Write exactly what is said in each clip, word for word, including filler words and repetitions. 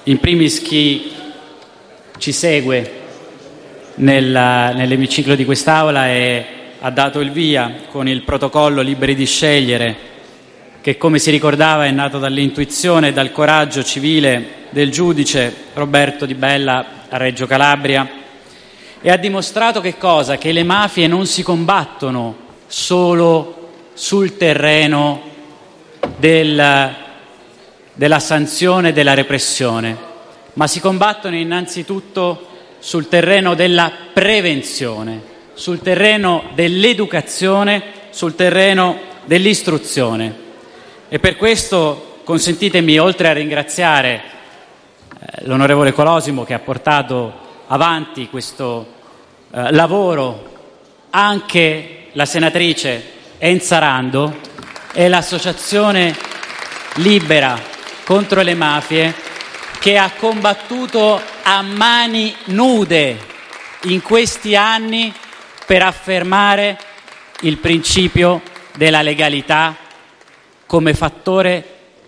in primis chi ci segue nel, nell'emiciclo di quest'Aula e ha dato il via con il protocollo Liberi di Scegliere, che, come si ricordava, è nato dall'intuizione e dal coraggio civile del giudice Roberto Di Bella a Reggio Calabria, e ha dimostrato che cosa? Che le mafie non si combattono solo sul terreno del, della sanzione e della repressione, ma si combattono innanzitutto sul terreno della prevenzione, sul terreno dell'educazione, sul terreno dell'istruzione. E per questo consentitemi, oltre a ringraziare eh, l'onorevole Colosimo che ha portato avanti questo eh, lavoro, anche la senatrice Enza Rando e l'associazione Libera contro le mafie, che ha combattuto a mani nude in questi anni per affermare il principio della legalità come fattore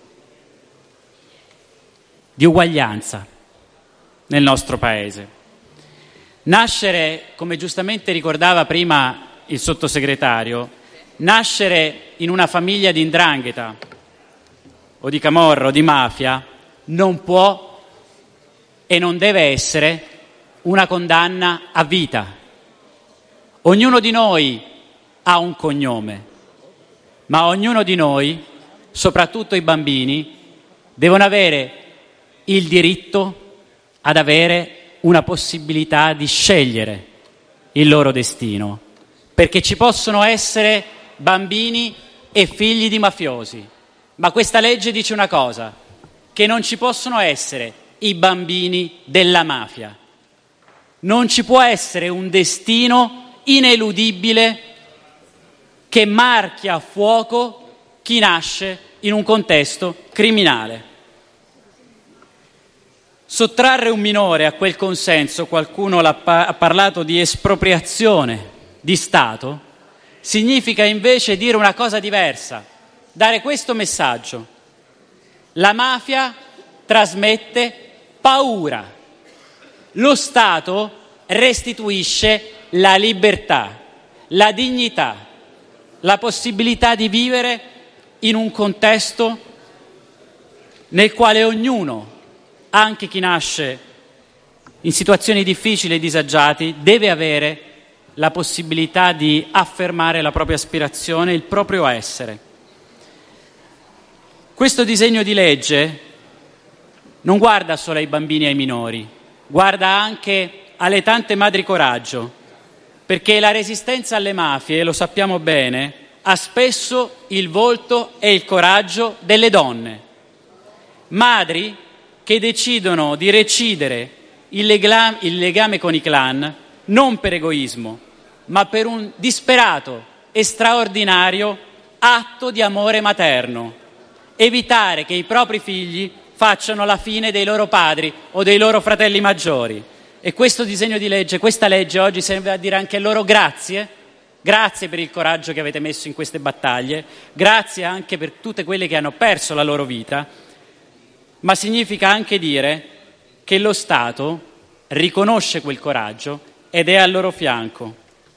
di uguaglianza nel nostro Paese. Nascere, come giustamente ricordava prima il sottosegretario, nascere in una famiglia di 'ndrangheta o di camorra o di mafia non può e non deve essere una condanna a vita. Ognuno di noi ha un cognome, ma ognuno di noi, soprattutto i bambini, devono avere il diritto ad avere una possibilità di scegliere il loro destino, perché ci possono essere bambini e figli di mafiosi, ma questa legge dice una cosa: che non ci possono essere i bambini della mafia. Non ci può essere un destino ineludibile che marchia a fuoco chi nasce in un contesto criminale. Sottrarre un minore a quel consenso, qualcuno l'ha pa- ha parlato di espropriazione di Stato, significa invece dire una cosa diversa, dare questo messaggio: la mafia trasmette paura, lo Stato restituisce la libertà, la dignità, la possibilità di vivere in un contesto nel quale ognuno, anche chi nasce in situazioni difficili e disagiate, deve avere la possibilità di affermare la propria aspirazione, il proprio essere. Questo disegno di legge non guarda solo ai bambini e ai minori, guarda anche alle tante madri coraggio, perché la resistenza alle mafie, lo sappiamo bene, ha spesso il volto e il coraggio delle donne. Madri che decidono di recidere il, legame, il legame con i clan non per egoismo, ma per un disperato e straordinario atto di amore materno. Evitare che i propri figli facciano la fine dei loro padri o dei loro fratelli maggiori. E questo disegno di legge, questa legge oggi serve a dire anche loro grazie, grazie per il coraggio che avete messo in queste battaglie, grazie anche per tutte quelle che hanno perso la loro vita, ma significa anche dire che lo Stato riconosce quel coraggio ed è al loro fianco.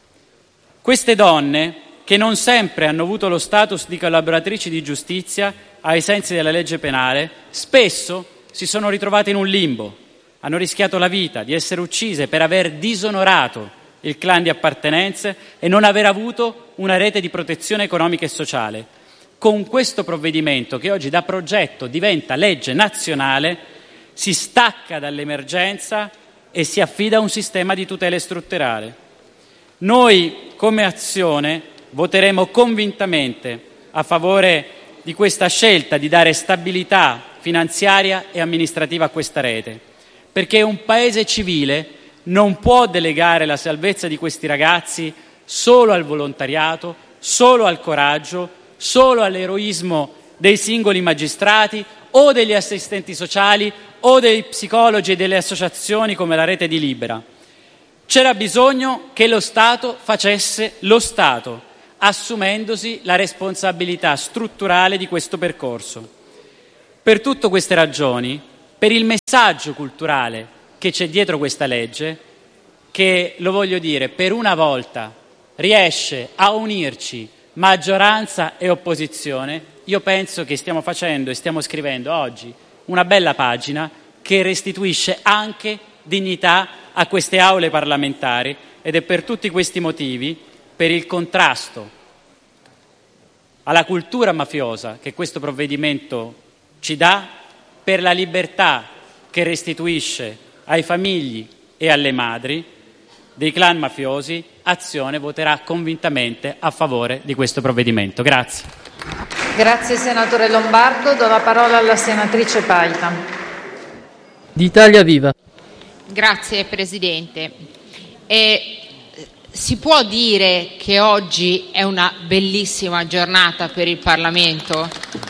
Queste donne, che non sempre hanno avuto lo status di collaboratrici di giustizia ai sensi della legge penale, spesso si sono ritrovate in un limbo, hanno rischiato la vita di essere uccise per aver disonorato il clan di appartenenze e non aver avuto una rete di protezione economica e sociale. Con questo provvedimento, che oggi da progetto diventa legge nazionale, si stacca dall'emergenza e si affida a un sistema di tutele strutturale. Noi, come Azione, voteremo convintamente a favore di questa scelta di dare stabilità finanziaria e amministrativa a questa rete, perché un Paese civile non può delegare la salvezza di questi ragazzi solo al volontariato, solo al coraggio, solo all'eroismo dei singoli magistrati o degli assistenti sociali o dei psicologi e delle associazioni come la Rete di Libera. C'era bisogno che lo Stato facesse lo Stato, assumendosi la responsabilità strutturale di questo percorso. Per tutte queste ragioni per il messaggio culturale che c'è dietro questa legge, che, lo voglio dire, per una volta riesce a unirci maggioranza e opposizione. Io penso che stiamo facendo e stiamo scrivendo oggi una bella pagina che restituisce anche dignità a queste aule parlamentari, ed è per tutti questi motivi, per il contrasto alla cultura mafiosa che questo provvedimento ci dà, per la libertà che restituisce ai famigli e alle madri dei clan mafiosi, Azione voterà convintamente a favore di questo provvedimento. Grazie. Grazie senatore Lombardo. Do la parola alla senatrice Paita. Di Italia Viva. Grazie Presidente. Eh, si può dire che oggi è una bellissima giornata per il Parlamento?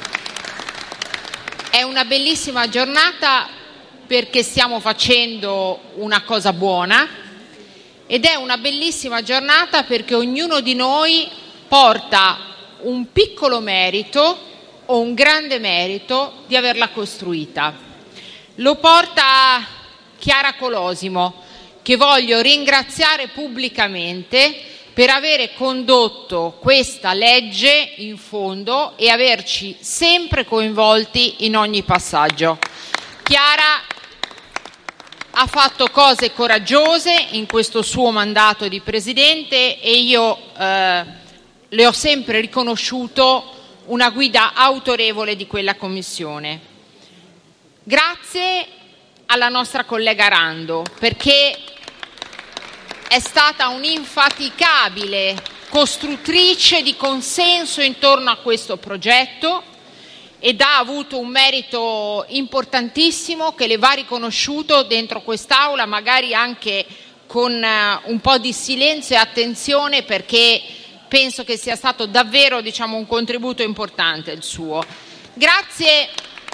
È una bellissima giornata perché stiamo facendo una cosa buona, ed è una bellissima giornata perché ognuno di noi porta un piccolo merito o un grande merito di averla costruita. Lo porta Chiara Colosimo, che voglio ringraziare pubblicamente per avere condotto questa legge in fondo e averci sempre coinvolti in ogni passaggio. Chiara ha fatto cose coraggiose in questo suo mandato di Presidente e io eh, le ho sempre riconosciuto una guida autorevole di quella Commissione. Grazie alla nostra collega Rando, perché è stata un'infaticabile costruttrice di consenso intorno a questo progetto ed ha avuto un merito importantissimo che le va riconosciuto dentro quest'Aula, magari anche con un po' di silenzio e attenzione, perché penso che sia stato davvero, diciamo, un contributo importante il suo. Grazie,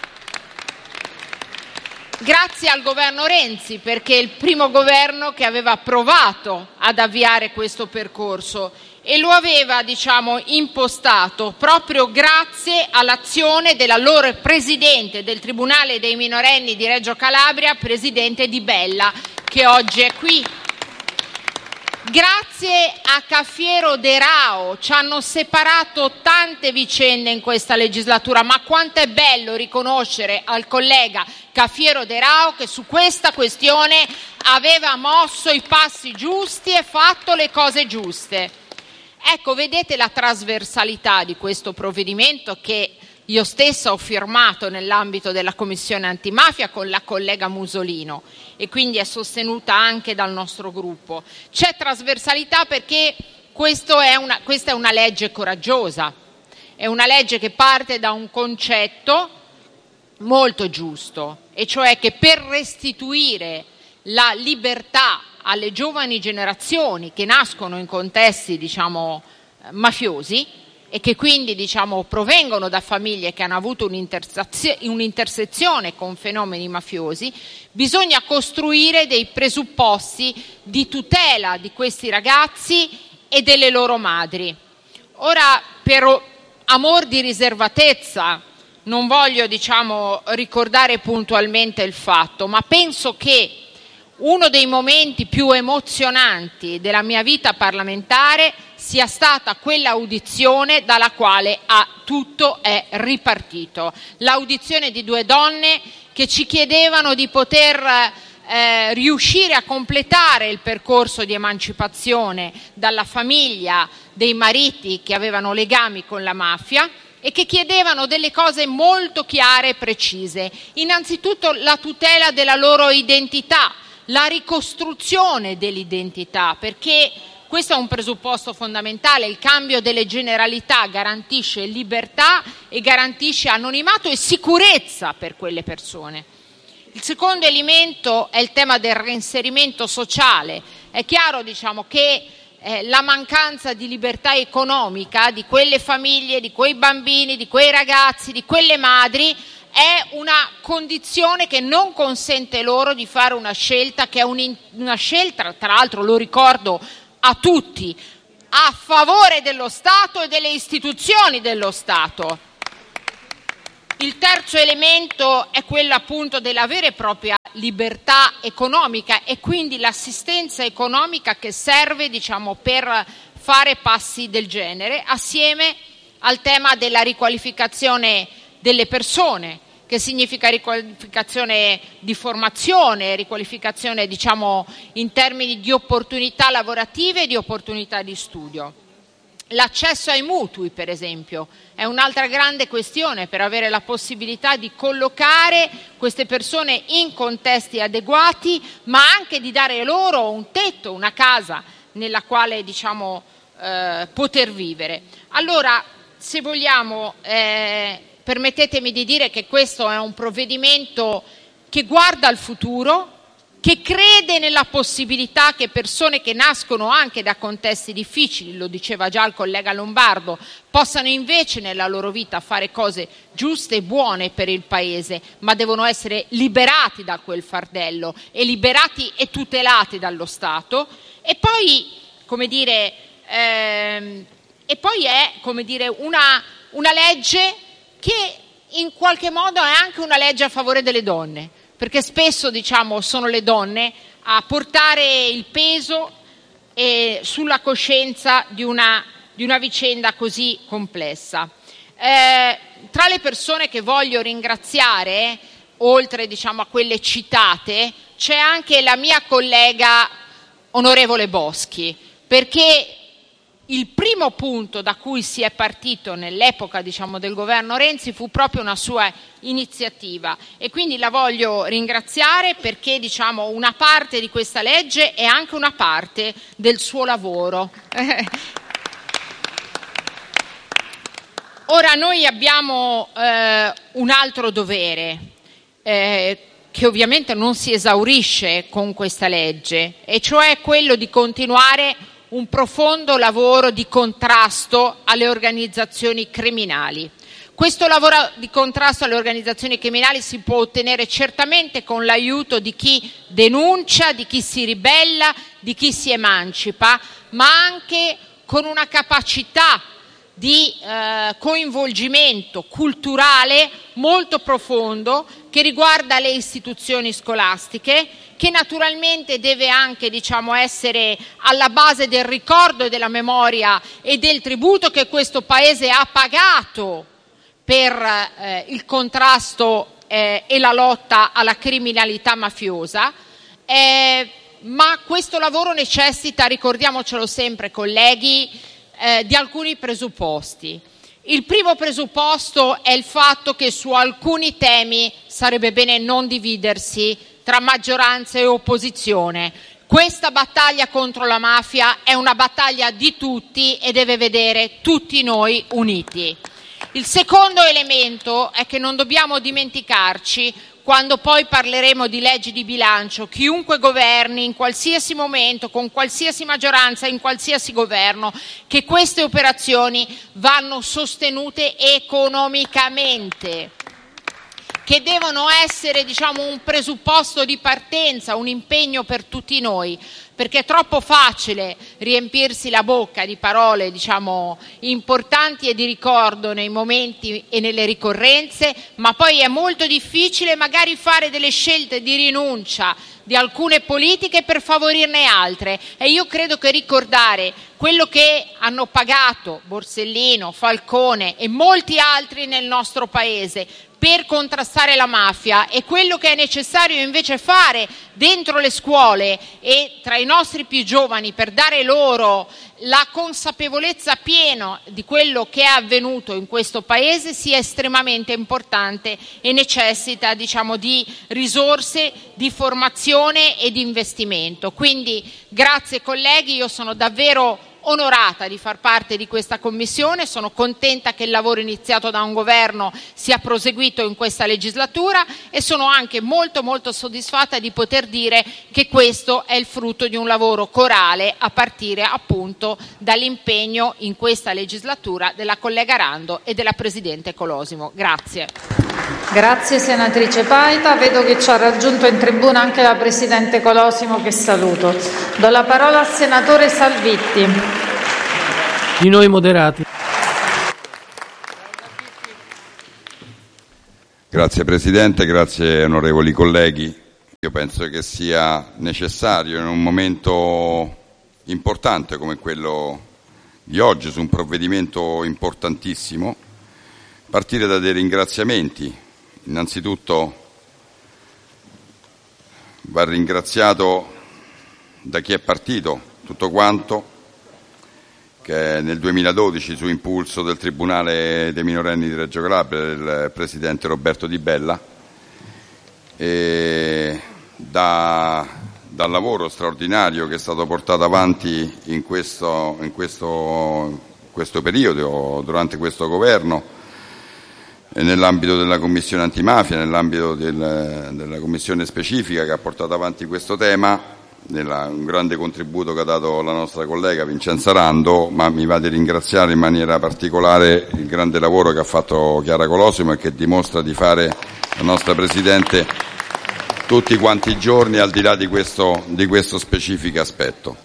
grazie al governo Renzi, perché è il primo governo che aveva provato ad avviare questo percorso e lo aveva, diciamo, impostato proprio grazie all'azione dell'allora presidente del Tribunale dei minorenni di Reggio Calabria, presidente Di Bella, che oggi è qui. Grazie a Cafiero De Rao, ci hanno separato tante vicende in questa legislatura, ma quanto è bello riconoscere al collega Cafiero De Rao che su questa questione aveva mosso i passi giusti e fatto le cose giuste. Ecco, vedete la trasversalità di questo provvedimento che io stessa ho firmato nell'ambito della Commissione antimafia con la collega Musolino e quindi è sostenuta anche dal nostro gruppo. C'è trasversalità perché questo è una, questa è una legge coraggiosa, è una legge che parte da un concetto molto giusto, e cioè che per restituire la libertà alle giovani generazioni che nascono in contesti, diciamo, mafiosi e che quindi, diciamo, provengono da famiglie che hanno avuto un'intersezione con fenomeni mafiosi, bisogna costruire dei presupposti di tutela di questi ragazzi e delle loro madri. Ora, per amor di riservatezza, non voglio, diciamo, ricordare puntualmente il fatto, ma penso che uno dei momenti più emozionanti della mia vita parlamentare sia stata quella audizione dalla quale a tutto è ripartito. L'audizione di due donne che ci chiedevano di poter eh, riuscire a completare il percorso di emancipazione dalla famiglia dei mariti che avevano legami con la mafia e che chiedevano delle cose molto chiare e precise. Innanzitutto la tutela della loro identità, la ricostruzione dell'identità, perché questo è un presupposto fondamentale. Il cambio delle generalità garantisce libertà e garantisce anonimato e sicurezza per quelle persone. Il secondo elemento è il tema del reinserimento sociale. È chiaro, diciamo, che eh, la mancanza di libertà economica di quelle famiglie, di quei bambini, di quei ragazzi, di quelle madri è una condizione che non consente loro di fare una scelta che è un, una scelta, tra l'altro lo ricordo a tutti, a favore dello Stato e delle istituzioni dello Stato. Il terzo elemento è quello appunto della vera e propria libertà economica e quindi l'assistenza economica che serve, diciamo, per fare passi del genere, assieme al tema della riqualificazione delle persone, che significa riqualificazione di formazione, riqualificazione, diciamo, in termini di opportunità lavorative e di opportunità di studio. L'accesso ai mutui, per esempio, è un'altra grande questione per avere la possibilità di collocare queste persone in contesti adeguati, ma anche di dare loro un tetto, una casa nella quale, diciamo, eh, poter vivere. Allora, se vogliamo, eh, permettetemi di dire che questo è un provvedimento che guarda al futuro, che crede nella possibilità che persone che nascono anche da contesti difficili, lo diceva già il collega Lombardo, possano invece nella loro vita fare cose giuste e buone per il Paese, ma devono essere liberati da quel fardello e liberati e tutelati dallo Stato. E poi, come dire, ehm, e poi è come dire, una, una legge che in qualche modo è anche una legge a favore delle donne, perché spesso, diciamo, sono le donne a portare il peso eh, sulla coscienza di una, di una vicenda così complessa. Eh, tra le persone che voglio ringraziare, oltre, diciamo, a quelle citate, c'è anche la mia collega onorevole Boschi, perché il primo punto da cui si è partito nell'epoca, diciamo, del governo Renzi fu proprio una sua iniziativa e quindi la voglio ringraziare perché, diciamo, una parte di questa legge è anche una parte del suo lavoro. Ora noi abbiamo eh, un altro dovere eh, che ovviamente non si esaurisce con questa legge, e cioè quello di continuare un profondo lavoro di contrasto alle organizzazioni criminali. Questo lavoro di contrasto alle organizzazioni criminali si può ottenere certamente con l'aiuto di chi denuncia, di chi si ribella, di chi si emancipa, ma anche con una capacità di eh, coinvolgimento culturale molto profondo che riguarda le istituzioni scolastiche, che naturalmente deve anche, diciamo, essere alla base del ricordo e della memoria e del tributo che questo Paese ha pagato per eh, il contrasto eh, e la lotta alla criminalità mafiosa. Eh, ma questo lavoro necessita, ricordiamocelo sempre colleghi, eh, di alcuni presupposti. Il primo presupposto è il fatto che su alcuni temi sarebbe bene non dividersi tra maggioranza e opposizione. Questa battaglia contro la mafia è una battaglia di tutti e deve vedere tutti noi uniti. Il secondo elemento è che non dobbiamo dimenticarci, quando poi parleremo di leggi di bilancio, chiunque governi in qualsiasi momento, con qualsiasi maggioranza, in qualsiasi governo, che queste operazioni vanno sostenute economicamente, che devono essere, diciamo, un presupposto di partenza, un impegno per tutti noi, perché è troppo facile riempirsi la bocca di parole, diciamo, importanti e di ricordo nei momenti e nelle ricorrenze, ma poi è molto difficile magari fare delle scelte di rinuncia di alcune politiche per favorirne altre. E io credo che ricordare quello che hanno pagato Borsellino, Falcone e molti altri nel nostro Paese per contrastare la mafia e quello che è necessario invece fare dentro le scuole e tra i nostri più giovani per dare loro la consapevolezza piena di quello che è avvenuto in questo Paese sia estremamente importante e necessita, diciamo, di risorse, di formazione e di investimento. Quindi grazie colleghi, io sono davvero onorata di far parte di questa commissione, sono contenta che il lavoro iniziato da un governo sia proseguito in questa legislatura e sono anche molto molto soddisfatta di poter dire che questo è il frutto di un lavoro corale a partire appunto dall'impegno in questa legislatura della collega Rando e della Presidente Colosimo. Grazie. Grazie senatrice Paita, vedo che ci ha raggiunto in tribuna anche la Presidente Colosimo che saluto. Do la parola al senatore Salvitti. Di noi moderati. Grazie Presidente, grazie onorevoli colleghi. Io penso che sia necessario in un momento importante come quello di oggi, su un provvedimento importantissimo, partire da dei ringraziamenti. Innanzitutto va ringraziato da chi è partito tutto quanto, che nel duemiladodici, su impulso del Tribunale dei minorenni di Reggio Calabria, del Presidente Roberto Di Bella, e da, dal lavoro straordinario che è stato portato avanti in questo, in questo, questo periodo, durante questo governo, e nell'ambito della Commissione antimafia, nell'ambito del, della Commissione specifica che ha portato avanti questo tema, nella, un grande contributo che ha dato la nostra collega Vincenza Rando, ma mi va di ringraziare in maniera particolare il grande lavoro che ha fatto Chiara Colosimo e che dimostra di fare la nostra Presidente tutti quanti i giorni, al di là di questo, di questo specifico aspetto.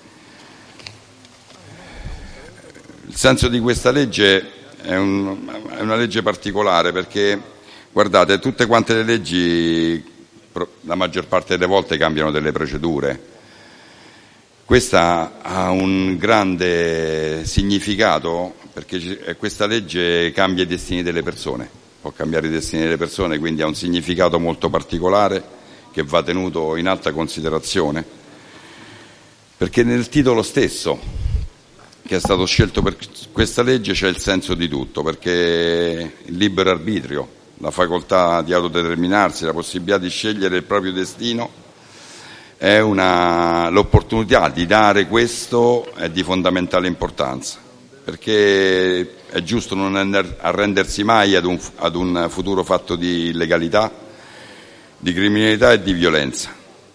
Il senso di questa legge è, un, è una legge particolare perché, guardate, tutte quante le leggi la maggior parte delle volte cambiano delle procedure. Questa ha un grande significato perché questa legge cambia i destini delle persone, può cambiare i destini delle persone, quindi ha un significato molto particolare che va tenuto in alta considerazione, perché nel titolo stesso che è stato scelto per questa legge c'è il senso di tutto, perché il libero arbitrio, la facoltà di autodeterminarsi, la possibilità di scegliere il proprio destino, è una, l'opportunità di dare questo è di fondamentale importanza, perché è giusto non arrendersi mai ad un, ad un futuro fatto di illegalità, di criminalità e di violenza.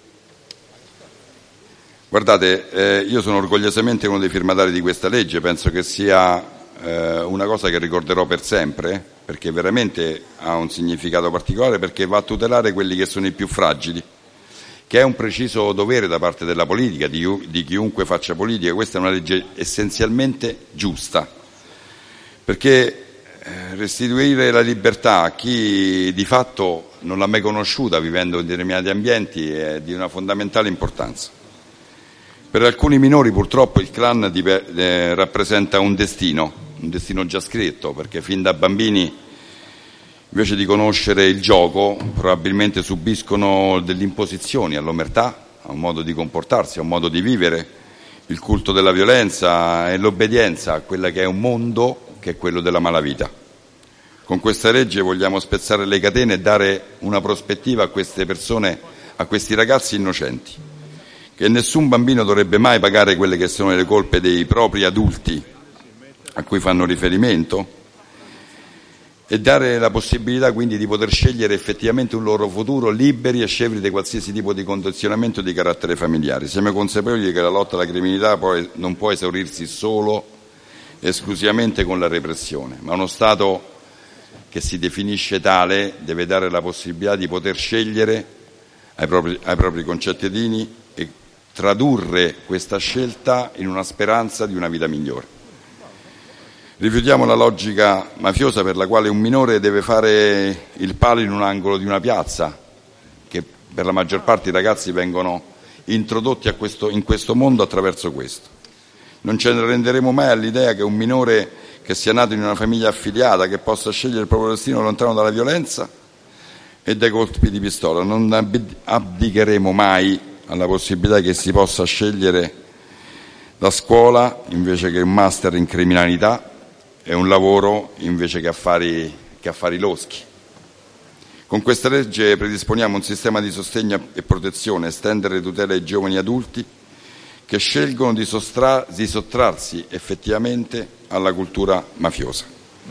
Guardate, eh, io sono orgogliosamente uno dei firmatari di questa legge, penso che sia eh, una cosa che ricorderò per sempre, perché veramente ha un significato particolare, perché va a tutelare quelli che sono i più fragili, che è un preciso dovere da parte della politica, di, di chiunque faccia politica. Questa è una legge essenzialmente giusta, perché restituire la libertà a chi di fatto non l'ha mai conosciuta vivendo in determinati ambienti è di una fondamentale importanza. Per alcuni minori purtroppo il clan di, eh, rappresenta un destino, un destino già scritto, perché fin da bambini, invece di conoscere il gioco, probabilmente subiscono delle imposizioni all'omertà, a un modo di comportarsi, a un modo di vivere, il culto della violenza e l'obbedienza a quella che è un mondo che è quello della malavita. Con questa legge vogliamo spezzare le catene e dare una prospettiva a queste persone, a questi ragazzi innocenti, che nessun bambino dovrebbe mai pagare quelle che sono le colpe dei propri adulti a cui fanno riferimento, e dare la possibilità quindi di poter scegliere effettivamente un loro futuro liberi e scevri di qualsiasi tipo di condizionamento di carattere familiare. Siamo consapevoli che la lotta alla criminalità poi non può esaurirsi solo e esclusivamente con la repressione, ma uno Stato che si definisce tale deve dare la possibilità di poter scegliere ai propri, ai propri concittadini e tradurre questa scelta in una speranza di una vita migliore. Rifiutiamo la logica mafiosa per la quale un minore deve fare il palo in un angolo di una piazza, che per la maggior parte i ragazzi vengono introdotti a questo, in questo mondo attraverso questo. Non ce ne renderemo mai all'idea che un minore che sia nato in una famiglia affiliata, che possa scegliere il proprio destino lontano dalla violenza e dai colpi di pistola. Non abdicheremo mai alla possibilità che si possa scegliere la scuola invece che un master in criminalità e un lavoro invece che affari, che affari loschi. Con questa legge predisponiamo un sistema di sostegno e protezione, estendere tutela ai giovani adulti che scelgono di, sostra- di sottrarsi effettivamente alla cultura mafiosa.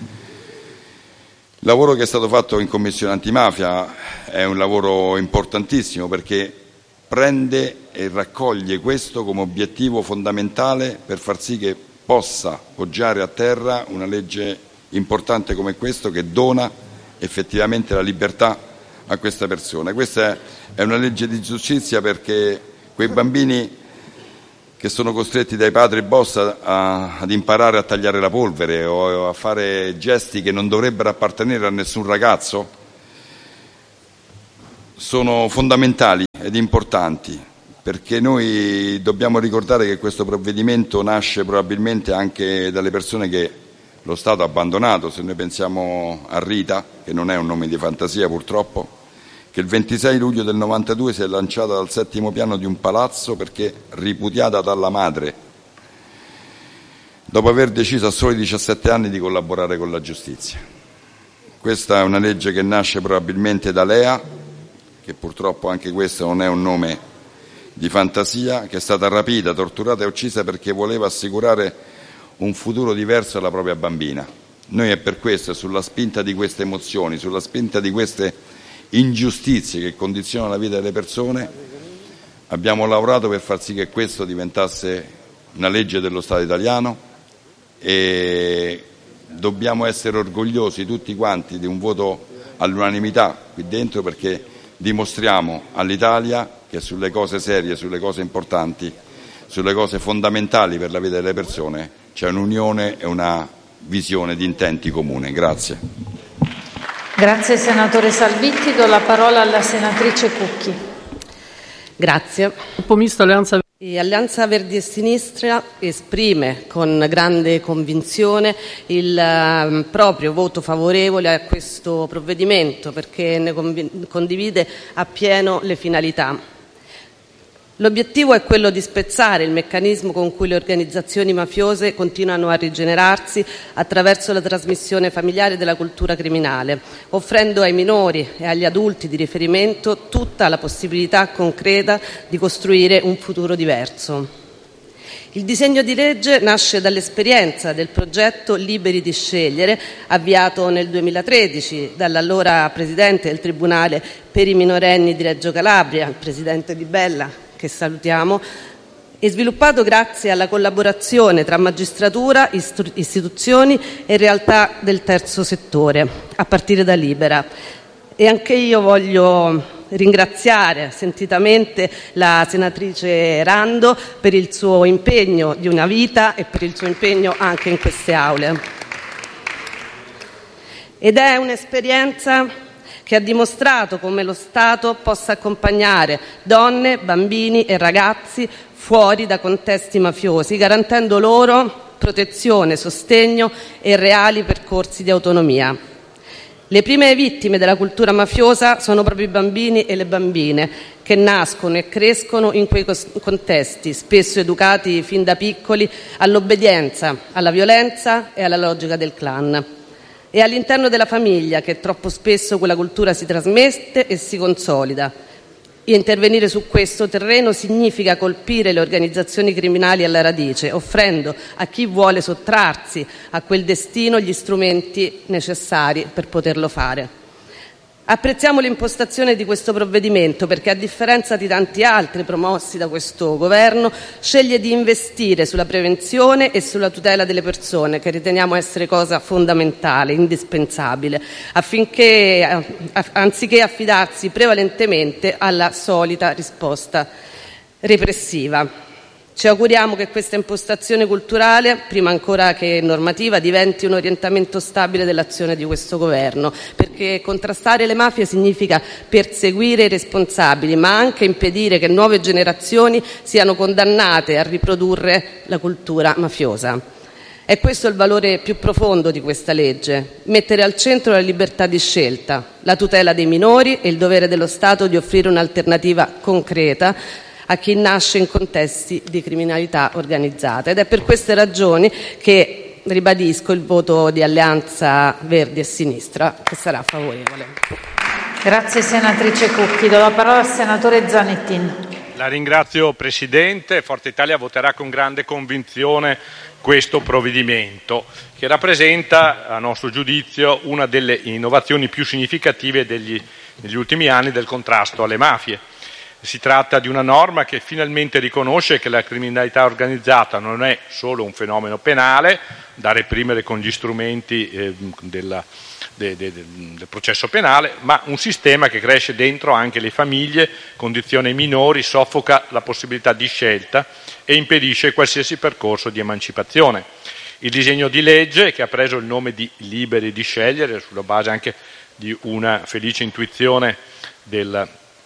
Il lavoro che è stato fatto in Commissione antimafia è un lavoro importantissimo, perché prende e raccoglie questo come obiettivo fondamentale per far sì che possa poggiare a terra una legge importante come questo, che dona effettivamente la libertà a questa persona. Questa è una legge di giustizia, perché quei bambini che sono costretti dai padri boss a, ad imparare a tagliare la polvere o a fare gesti che non dovrebbero appartenere a nessun ragazzo, sono fondamentali ed importanti, perché noi dobbiamo ricordare che questo provvedimento nasce probabilmente anche dalle persone che lo Stato ha abbandonato. Se noi pensiamo a Rita, che non è un nome di fantasia purtroppo, che il ventisei luglio del novantadue si è lanciata dal settimo piano di un palazzo perché ripudiata dalla madre, dopo aver deciso a soli diciassette anni di collaborare con la giustizia. Questa è una legge che nasce probabilmente da Lea, che purtroppo anche questo non è un nome di fantasia, che è stata rapita, torturata e uccisa perché voleva assicurare un futuro diverso alla propria bambina. Noi è per questo, sulla spinta di queste emozioni, sulla spinta di queste ingiustizie che condizionano la vita delle persone, abbiamo lavorato per far sì che questo diventasse una legge dello Stato italiano, e dobbiamo essere orgogliosi tutti quanti di un voto all'unanimità qui dentro, perché dimostriamo all'Italia che sulle cose serie, sulle cose importanti, sulle cose fondamentali per la vita delle persone c'è un'unione e una visione di intenti comune. Grazie. Grazie senatore Salvitti. Do la parola alla senatrice Cucchi. Grazie. Gruppo Misto Alleanza E Alleanza Verdi e Sinistra esprime con grande convinzione il eh, proprio voto favorevole a questo provvedimento, perché ne conv- condivide appieno le finalità. L'obiettivo è quello di spezzare il meccanismo con cui le organizzazioni mafiose continuano a rigenerarsi attraverso la trasmissione familiare della cultura criminale, offrendo ai minori e agli adulti di riferimento tutta la possibilità concreta di costruire un futuro diverso. Il disegno di legge nasce dall'esperienza del progetto Liberi di scegliere, avviato nel duemilatredici dall'allora presidente del Tribunale per i minorenni di Reggio Calabria, il presidente Di Bella, che salutiamo, e sviluppato grazie alla collaborazione tra magistratura, istru- istituzioni e realtà del terzo settore, a partire da Libera. E anche io voglio ringraziare sentitamente la senatrice Rando per il suo impegno di una vita e per il suo impegno anche in queste aule. Ed è un'esperienza che ha dimostrato come lo Stato possa accompagnare donne, bambini e ragazzi fuori da contesti mafiosi, garantendo loro protezione, sostegno e reali percorsi di autonomia. Le prime vittime della cultura mafiosa sono proprio i bambini e le bambine, che nascono e crescono in quei contesti, spesso educati fin da piccoli all'obbedienza, alla violenza e alla logica del clan. È all'interno della famiglia che troppo spesso quella cultura si trasmette e si consolida. Intervenire su questo terreno significa colpire le organizzazioni criminali alla radice, offrendo a chi vuole sottrarsi a quel destino gli strumenti necessari per poterlo fare. Apprezziamo l'impostazione di questo provvedimento perché, a differenza di tanti altri promossi da questo Governo, sceglie di investire sulla prevenzione e sulla tutela delle persone, che riteniamo essere cosa fondamentale, indispensabile, affinché, anziché affidarsi prevalentemente alla solita risposta repressiva. Ci auguriamo che questa impostazione culturale, prima ancora che normativa, diventi un orientamento stabile dell'azione di questo Governo, perché contrastare le mafie significa perseguire i responsabili, ma anche impedire che nuove generazioni siano condannate a riprodurre la cultura mafiosa. È questo il valore più profondo di questa legge: mettere al centro la libertà di scelta, la tutela dei minori e il dovere dello Stato di offrire un'alternativa concreta a chi nasce in contesti di criminalità organizzata. Ed è per queste ragioni che ribadisco il voto di Alleanza Verdi e Sinistra, che sarà favorevole. Grazie senatrice Cucchi. Do la parola al senatore Zanettin. La ringrazio Presidente. Forza Italia voterà con grande convinzione questo provvedimento, che rappresenta, a nostro giudizio, una delle innovazioni più significative degli, negli ultimi anni del contrasto alle mafie. Si tratta di una norma che finalmente riconosce che la criminalità organizzata non è solo un fenomeno penale da reprimere con gli strumenti eh, della, de, de, de, del processo penale, ma un sistema che cresce dentro anche le famiglie, condiziona i minori, soffoca la possibilità di scelta e impedisce qualsiasi percorso di emancipazione. Il disegno di legge, che ha preso il nome di Liberi di scegliere, sulla base anche di una felice intuizione del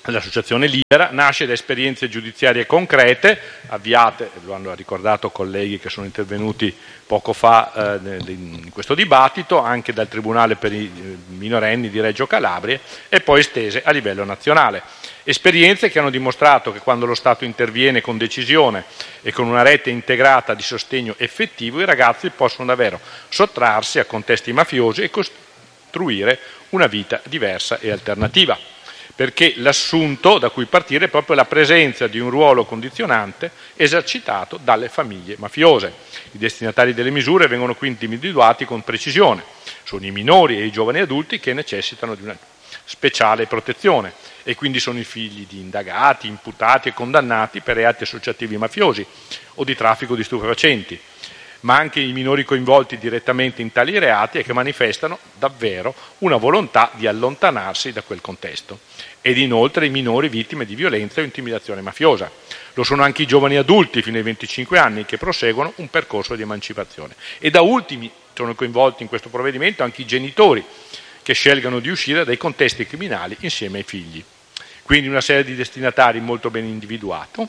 L'associazione Libera nasce da esperienze giudiziarie concrete, avviate, lo hanno ricordato colleghi che sono intervenuti poco fa eh, in questo dibattito, anche dal Tribunale per i minorenni di Reggio Calabria e poi estese a livello nazionale. Esperienze che hanno dimostrato che quando lo Stato interviene con decisione e con una rete integrata di sostegno effettivo, i ragazzi possono davvero sottrarsi a contesti mafiosi e costruire una vita diversa e alternativa. Perché l'assunto da cui partire è proprio la presenza di un ruolo condizionante esercitato dalle famiglie mafiose. I destinatari delle misure vengono quindi individuati con precisione. Sono i minori e i giovani adulti che necessitano di una speciale protezione e quindi sono i figli di indagati, imputati e condannati per reati associativi mafiosi o di traffico di stupefacenti, ma anche i minori coinvolti direttamente in tali reati e che manifestano davvero una volontà di allontanarsi da quel contesto. Ed inoltre i minori vittime di violenza o intimidazione mafiosa. Lo sono anche i giovani adulti fino ai venticinque anni che proseguono un percorso di emancipazione. E da ultimi sono coinvolti in questo provvedimento anche i genitori che scelgano di uscire dai contesti criminali insieme ai figli. Quindi una serie di destinatari molto ben individuato,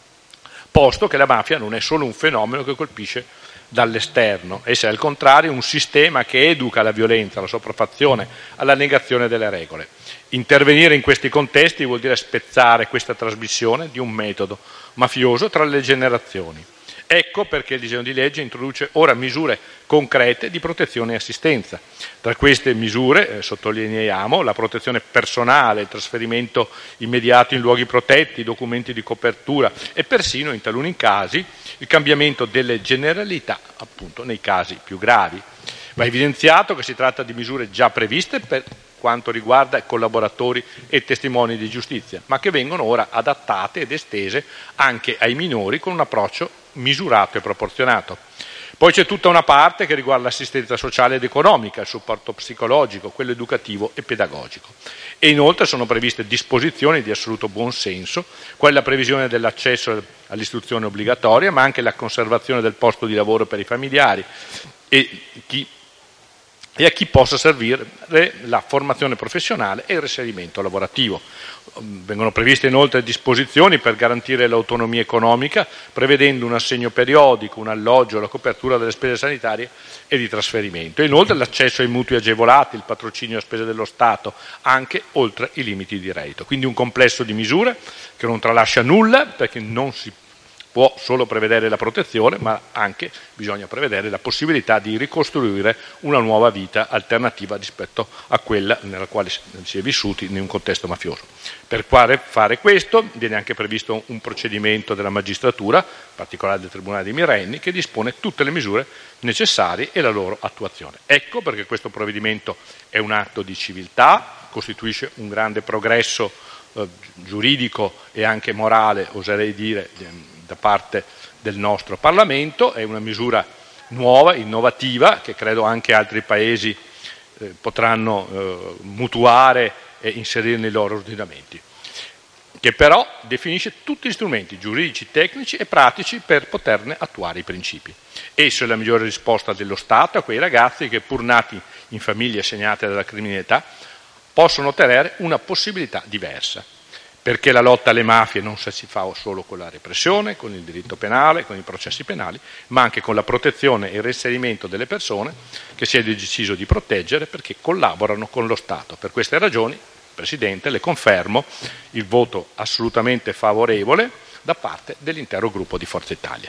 posto che la mafia non è solo un fenomeno che colpisce dall'esterno, essa è al contrario un sistema che educa alla violenza, alla sopraffazione, alla negazione delle regole. Intervenire in questi contesti vuol dire spezzare questa trasmissione di un metodo mafioso tra le generazioni. Ecco perché il disegno di legge introduce ora misure concrete di protezione e assistenza. Tra queste misure eh, sottolineiamo la protezione personale, il trasferimento immediato in luoghi protetti, documenti di copertura e persino in taluni casi il cambiamento delle generalità appunto nei casi più gravi. Va evidenziato che si tratta di misure già previste per quanto riguarda collaboratori e testimoni di giustizia, ma che vengono ora adattate ed estese anche ai minori con un approccio misurato e proporzionato. Poi c'è tutta una parte che riguarda l'assistenza sociale ed economica, il supporto psicologico, quello educativo e pedagogico. E inoltre sono previste disposizioni di assoluto buonsenso, quale la previsione dell'accesso all'istruzione obbligatoria, ma anche la conservazione del posto di lavoro per i familiari e chi e a chi possa servire la formazione professionale e il reinserimento lavorativo. Vengono previste inoltre disposizioni per garantire l'autonomia economica, prevedendo un assegno periodico, un alloggio, la copertura delle spese sanitarie e di trasferimento. E inoltre l'accesso ai mutui agevolati, il patrocinio a spese dello Stato, anche oltre i limiti di reddito. Quindi un complesso di misure che non tralascia nulla, perché non si può solo prevedere la protezione, ma anche bisogna prevedere la possibilità di ricostruire una nuova vita alternativa rispetto a quella nella quale si è vissuti in un contesto mafioso. Per fare questo viene anche previsto un procedimento della magistratura, in particolare del Tribunale dei minorenni, che dispone tutte le misure necessarie e la loro attuazione. Ecco perché questo provvedimento è un atto di civiltà, costituisce un grande progresso eh, giuridico e anche morale, oserei dire, da parte del nostro Parlamento. È una misura nuova, innovativa, che credo anche altri paesi eh, potranno eh, mutuare e inserire nei loro ordinamenti, che però definisce tutti gli strumenti giuridici, tecnici e pratici per poterne attuare i principi. Esso è la migliore risposta dello Stato a quei ragazzi che, pur nati in famiglie segnate dalla criminalità, possono ottenere una possibilità diversa. Perché la lotta alle mafie non si fa solo con la repressione, con il diritto penale, con i processi penali, ma anche con la protezione e il reinserimento delle persone che si è deciso di proteggere perché collaborano con lo Stato. Per queste ragioni, Presidente, le confermo il voto assolutamente favorevole da parte dell'intero gruppo di Forza Italia.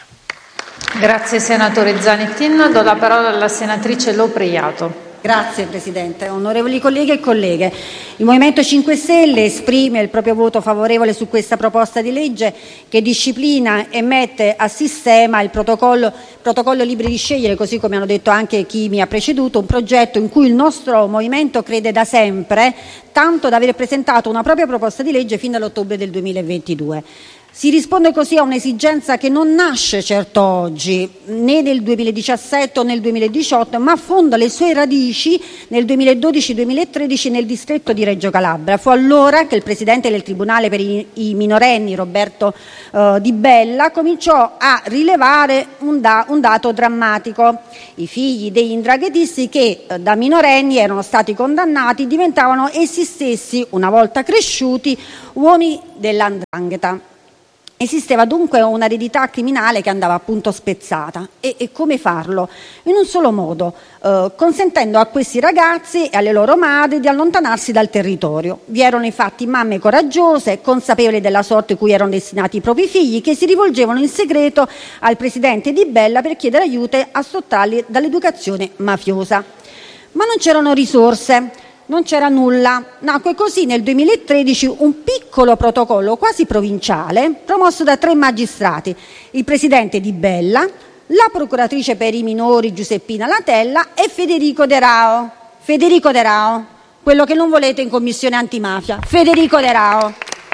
Grazie senatore Zanettin. Do la parola alla senatrice Lopreiato. Grazie Presidente. Onorevoli colleghi e colleghe, il Movimento cinque Stelle esprime il proprio voto favorevole su questa proposta di legge che disciplina e mette a sistema il protocollo, protocollo Liberi di Scegliere, così come hanno detto anche chi mi ha preceduto, un progetto in cui il nostro Movimento crede da sempre, tanto da aver presentato una propria proposta di legge fin dall'ottobre del duemilaventidue. Si risponde così a un'esigenza che non nasce certo oggi, né nel duemiladiciassette o nel duemiladiciotto, ma affonda le sue radici nel duemiladodici duemilatredici nel distretto di Reggio Calabria. Fu allora che il presidente del Tribunale per i, i minorenni, Roberto eh, Di Bella, cominciò a rilevare un, da, un dato drammatico. I figli degli indraghetisti che eh, da minorenni erano stati condannati diventavano essi stessi, una volta cresciuti, uomini dell'andrangheta. Esisteva dunque un'eredità criminale che andava appunto spezzata. E, e come farlo? In un solo modo, eh, consentendo a questi ragazzi e alle loro madri di allontanarsi dal territorio. Vi erano infatti mamme coraggiose, consapevoli della sorte cui erano destinati i propri figli, che si rivolgevano in segreto al presidente Di Bella per chiedere aiuto a sottrarli dall'educazione mafiosa. Ma non c'erano risorse. Non c'era nulla. Nacque così nel duemilatredici un piccolo protocollo quasi provinciale promosso da tre magistrati, il presidente Di Bella, la procuratrice per i minori Giuseppina Latella e Federico De Rao. Federico De Rao, quello che non volete in commissione antimafia. Federico De Rao,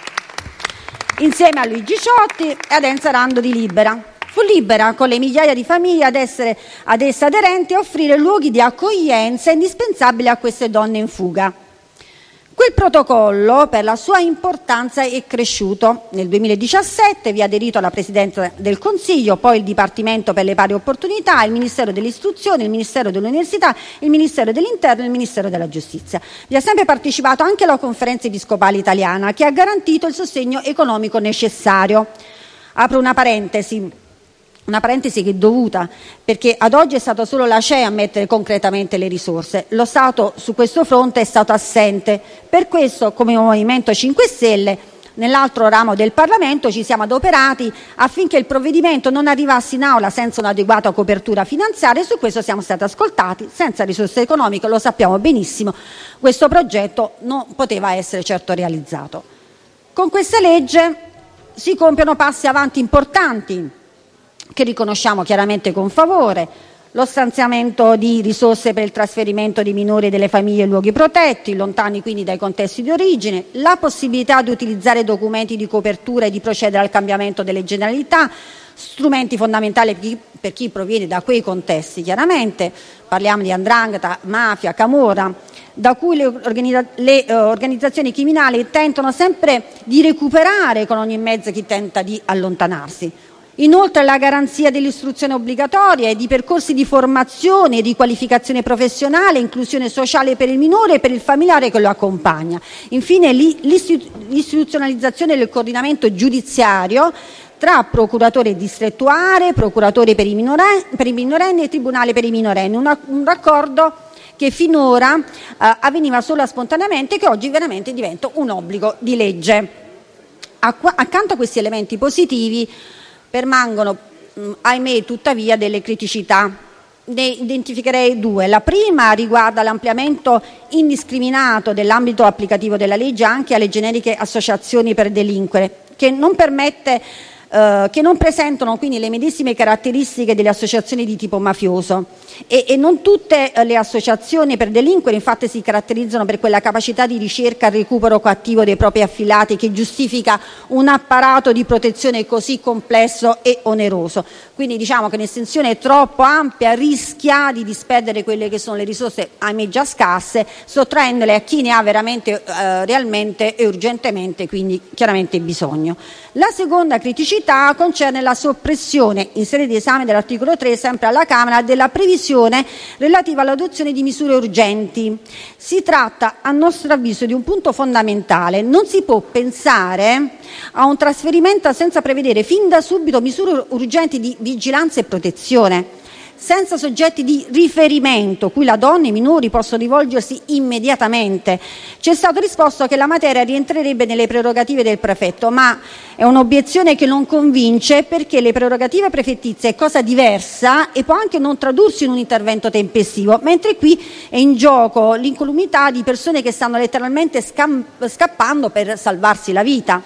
insieme a Luigi Ciotti e ad Enza Rando di Libera. Fu Libera, con le migliaia di famiglie ad, essere, ad essa aderenti, a offrire luoghi di accoglienza indispensabili a queste donne in fuga. Quel protocollo, per la sua importanza, è cresciuto. Nel duemiladiciassette vi ha aderito la Presidenza del Consiglio, poi il Dipartimento per le Pari Opportunità, il Ministero dell'Istruzione, il Ministero dell'Università, il Ministero dell'Interno e il Ministero della Giustizia. Vi ha sempre partecipato anche la Conferenza Episcopale Italiana, che ha garantito il sostegno economico necessario. Apro una parentesi. Una parentesi che è dovuta, perché ad oggi è stato solo la C E I a mettere concretamente le risorse. Lo Stato su questo fronte è stato assente. Per questo, come Movimento cinque Stelle, nell'altro ramo del Parlamento ci siamo adoperati affinché il provvedimento non arrivasse in aula senza un'adeguata copertura finanziaria, e su questo siamo stati ascoltati. Senza risorse economiche, lo sappiamo benissimo, questo progetto non poteva essere certo realizzato. Con questa legge si compiono passi avanti importanti, che riconosciamo chiaramente con favore: lo stanziamento di risorse per il trasferimento dei minori e delle famiglie in luoghi protetti, lontani quindi dai contesti di origine, la possibilità di utilizzare documenti di copertura e di procedere al cambiamento delle generalità, strumenti fondamentali per chi, per chi proviene da quei contesti, chiaramente parliamo di 'ndrangheta, mafia, camorra, da cui le, organizza- le uh, organizzazioni criminali tentano sempre di recuperare con ogni mezzo chi tenta di allontanarsi. Inoltre la garanzia dell'istruzione obbligatoria e di percorsi di formazione e di qualificazione professionale, inclusione sociale per il minore e per il familiare che lo accompagna. Infine l'istituzionalizzazione del coordinamento giudiziario tra procuratore distrettuale, procuratore per i minorenni, per i minorenni e tribunale per i minorenni, una, un raccordo che finora eh, avveniva solo spontaneamente e che oggi veramente diventa un obbligo di legge. Acqu- accanto a questi elementi positivi permangono, ahimè, tuttavia delle criticità. Ne identificherei due. La prima riguarda l'ampliamento indiscriminato dell'ambito applicativo della legge anche alle generiche associazioni per delinquere, che non permette eh, che non presentano quindi le medesime caratteristiche delle associazioni di tipo mafioso, e, e non tutte le associazioni per delinquere infatti si caratterizzano per quella capacità di ricerca e recupero coattivo dei propri affiliati che giustifica un apparato di protezione così complesso e oneroso. Quindi diciamo che un'estensione troppo ampia rischia di disperdere quelle che sono le risorse, ahimè già scarse, sottraendole a chi ne ha veramente, eh, realmente e urgentemente, quindi chiaramente bisogno. La seconda criticità concerne la soppressione in sede di esame dell'articolo tre, sempre alla Camera, della previsione relativa all'adozione di misure urgenti. Si tratta, a nostro avviso, di un punto fondamentale. Non si può pensare a un trasferimento senza prevedere fin da subito misure urgenti di vigilanza e protezione, senza soggetti di riferimento cui la donna e i minori possono rivolgersi immediatamente. Ci è stato risposto che la materia rientrerebbe nelle prerogative del prefetto, ma è un'obiezione che non convince, perché le prerogative prefettizie è cosa diversa e può anche non tradursi in un intervento tempestivo, mentre qui è in gioco l'incolumità di persone che stanno letteralmente scam- scappando per salvarsi la vita.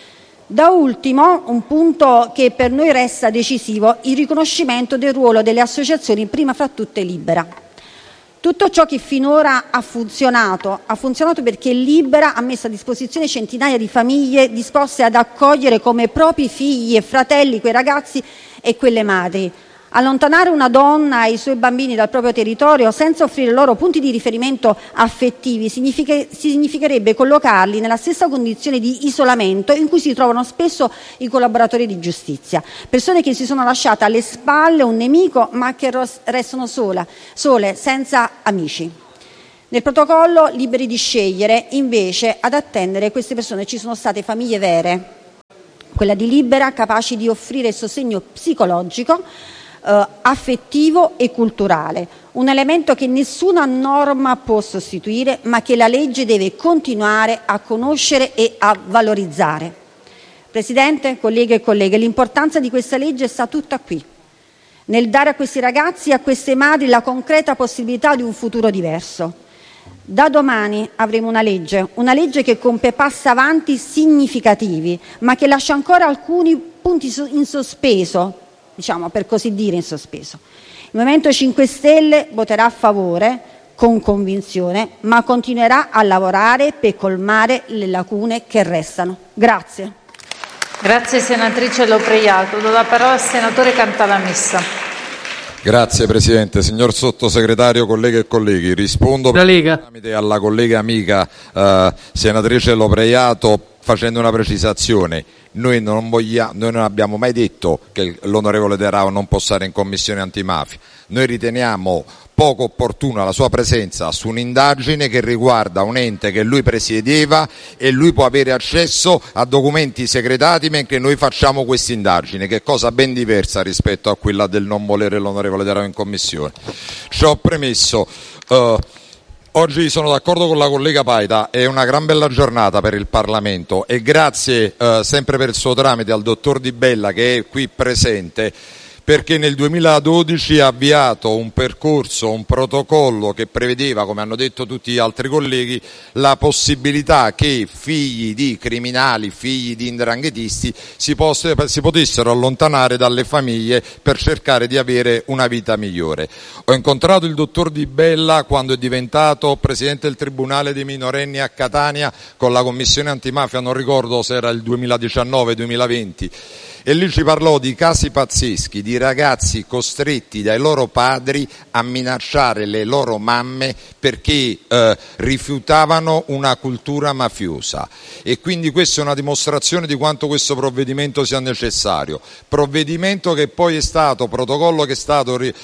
Da ultimo, un punto che per noi resta decisivo, il riconoscimento del ruolo delle associazioni, prima fra tutte Libera. Tutto ciò che finora ha funzionato, ha funzionato perché Libera ha messo a disposizione centinaia di famiglie disposte ad accogliere come propri figli e fratelli quei ragazzi e quelle madri. Allontanare una donna e i suoi bambini dal proprio territorio senza offrire loro punti di riferimento affettivi significa, significherebbe collocarli nella stessa condizione di isolamento in cui si trovano spesso i collaboratori di giustizia, persone che si sono lasciate alle spalle un nemico ma che restano sola, sole, senza amici. Nel protocollo Liberi di scegliere, invece, ad attendere queste persone ci sono state famiglie vere, quella di Libera, capaci di offrire sostegno psicologico, Uh, affettivo e culturale, un elemento che nessuna norma può sostituire, ma che la legge deve continuare a conoscere e a valorizzare. Presidente, colleghe e colleghe, l'importanza di questa legge sta tutta qui, nel dare a questi ragazzi e a queste madri la concreta possibilità di un futuro diverso. Da domani avremo una legge, una legge che compie passi avanti significativi, ma che lascia ancora alcuni punti in sospeso, diciamo per così dire in sospeso. Il Movimento cinque Stelle voterà a favore con convinzione, ma continuerà a lavorare per colmare le lacune che restano. Grazie. Grazie senatrice Lopreiato. Do la parola al senatore Cantalamessa. Grazie Presidente. Signor Sottosegretario, colleghe e colleghi, rispondo per tramite alla collega amica eh, senatrice Lopreiato facendo una precisazione. Noi non, voglia, noi non abbiamo mai detto che l'onorevole De Rao non può stare in commissione antimafia. Noi riteniamo poco opportuna la sua presenza su un'indagine che riguarda un ente che lui presiedeva e lui può avere accesso a documenti segretati mentre noi facciamo questa indagine, che è cosa ben diversa rispetto a quella del non volere l'onorevole De Rao in commissione. Ciò premesso, uh, oggi sono d'accordo con la collega Paita, è una gran bella giornata per il Parlamento e grazie eh, sempre per il suo tramite al dottor Di Bella che è qui presente, perché nel duemiladodici ha avviato un percorso, un protocollo che prevedeva, come hanno detto tutti gli altri colleghi, la possibilità che figli di criminali, figli di 'ndranghetisti si, posse, si potessero allontanare dalle famiglie per cercare di avere una vita migliore. Ho incontrato il dottor Di Bella quando è diventato presidente del Tribunale dei minorenni a Catania con la commissione antimafia, non ricordo se era il duemiladiciannove duemilaventi, e lì ci parlò di casi pazzeschi, di ragazzi costretti dai loro padri a minacciare le loro mamme perché eh, rifiutavano una cultura mafiosa, e quindi questa è una dimostrazione di quanto questo provvedimento sia necessario, provvedimento che poi è stato, protocollo che è stato eh,